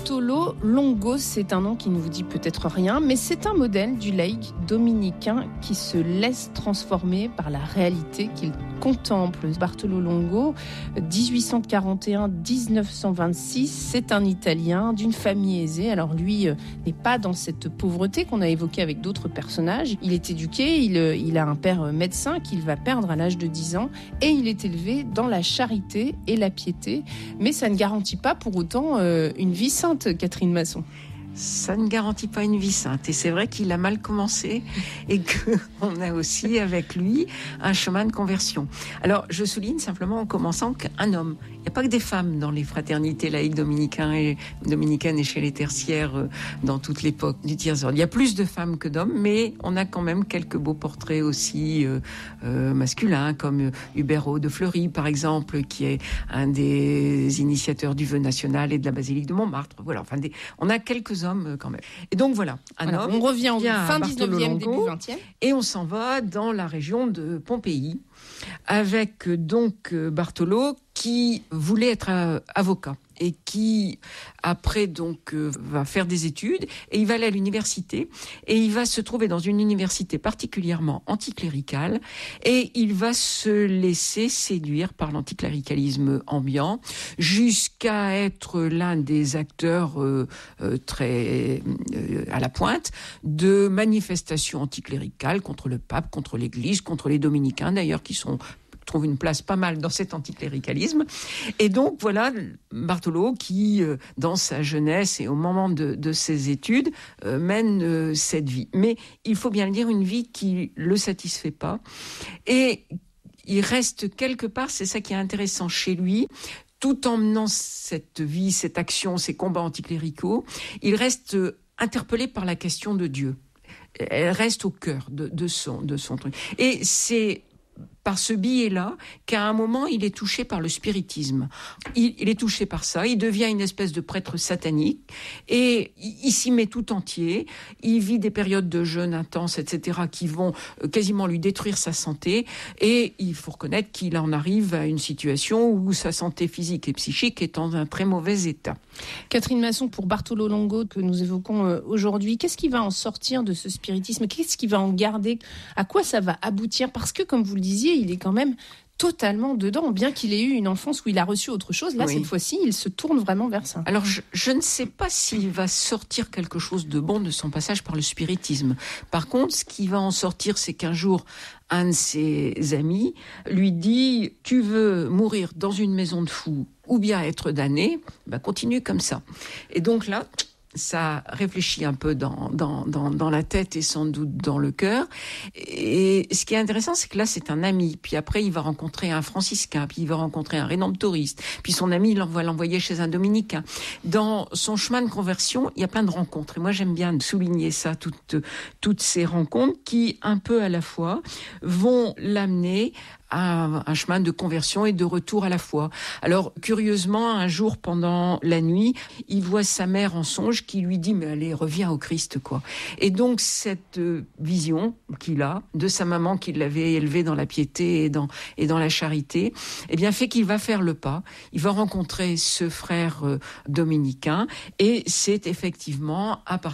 Bartolo Longo, c'est un nom qui ne vous dit peut-être rien, mais c'est un modèle du laïc dominicain qui se laisse transformer par la réalité qu'il contemple. Bartolo Longo, 1841-1926, c'est un Italien d'une famille aisée. Alors lui n'est pas dans cette pauvreté qu'on a évoquée avec d'autres personnages. Il est éduqué, il a un père médecin qu'il va perdre à l'âge de 10 ans et il est élevé dans la charité et la piété. Mais ça ne garantit pas pour autant une vie sainte, Catherine Masson. Ça ne garantit pas une vie sainte. Et c'est vrai qu'il a mal commencé et qu'on a aussi avec lui un chemin de conversion. Alors, je souligne simplement en commençant qu'un homme, il n'y a pas que des femmes dans les fraternités laïques dominicaines et chez les tertiaires dans toute l'époque du tiers-ordre. Il y a plus de femmes que d'hommes, mais on a quand même quelques beaux portraits aussi masculins, comme Hubert de Fleury, par exemple, qui est un des initiateurs du vœu national et de la basilique de Montmartre. Voilà, enfin, on a quelques hommes quand même. Et donc voilà, homme. On revient en fin 19e, début 20e. Et on s'en va dans la région de Pompéi, avec donc Bartolo qui voulait être avocat et qui après donc va faire des études et il va aller à l'université et il va se trouver dans une université particulièrement anticléricale et il va se laisser séduire par l'anticléricalisme ambiant jusqu'à être l'un des acteurs très à la pointe de manifestations anticléricales contre le pape, contre l'Église, contre les dominicains d'ailleurs qui trouve une place pas mal dans cet anticléricalisme. Et donc, voilà, Bartolo qui, dans sa jeunesse et au moment de ses études, mène cette vie. Mais il faut bien le dire, une vie qui le satisfait pas. Et il reste quelque part, c'est ça qui est intéressant chez lui, tout en menant cette vie, cette action, ces combats anticléricaux, il reste interpellé par la question de Dieu. Elle reste au cœur de son truc. Et c'est par ce biais-là, qu'à un moment, il est touché par le spiritisme. Il est touché par ça, il devient une espèce de prêtre satanique, et il s'y met tout entier, il vit des périodes de jeûne intenses, etc., qui vont quasiment lui détruire sa santé, et il faut reconnaître qu'il en arrive à une situation où sa santé physique et psychique est dans un très mauvais état. Catherine Masson, pour Bartolo Longo, que nous évoquons aujourd'hui, qu'est-ce qui va en sortir de ce spiritisme ? Qu'est-ce qui va en garder ? À quoi ça va aboutir ? Parce que, comme vous le disiez, il est quand même totalement dedans, bien qu'il ait eu une enfance où il a reçu autre chose. Là, cette fois-ci, il se tourne vraiment vers ça. Alors, je ne sais pas s'il va sortir quelque chose de bon de son passage par le spiritisme. Par contre, ce qui va en sortir, c'est qu'un jour, un de ses amis lui dit « Tu veux mourir dans une maison de fous ou bien être damné, continue comme ça. » Et donc là, ça réfléchit un peu dans la tête et sans doute dans le cœur. Et ce qui est intéressant, c'est que là, c'est un ami. Puis après, il va rencontrer un franciscain, puis il va rencontrer un rédemptoriste. Puis son ami, il va l'envoyer chez un dominicain. Dans son chemin de conversion, il y a plein de rencontres. Et moi, j'aime bien souligner ça, toutes ces rencontres qui, un peu à la fois, vont l'amener à un chemin de conversion et de retour à la foi. Alors, curieusement, un jour, pendant la nuit, il voit sa mère en songe qui lui dit « Mais allez, reviens au Christ, quoi ». Et donc, cette vision qu'il a de sa maman qui l'avait élevé dans la piété et dans la charité, eh bien, fait qu'il va faire le pas. Il va rencontrer ce frère dominicain et c'est effectivement à partir